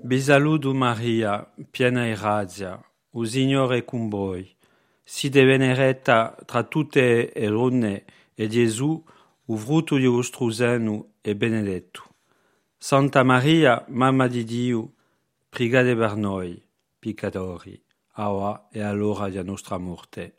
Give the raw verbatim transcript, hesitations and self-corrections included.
Vi saluto Maria, piena di grazia, il Signore è con voi. Siete benedetta tra tutte le donne e Gesù, il frutto di vostro seno, è benedetto. Santa Maria, Mamma di Dio, pregate per noi, peccatori, ora e all'ora della nostra morte.